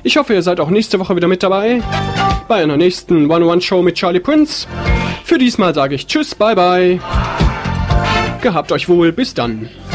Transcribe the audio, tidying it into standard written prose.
Ich hoffe, ihr seid auch nächste Woche wieder mit dabei bei einer nächsten One-on-One-Show mit Charlie Prince. Für diesmal sage ich Tschüss, bye bye. Gehabt euch wohl, bis dann.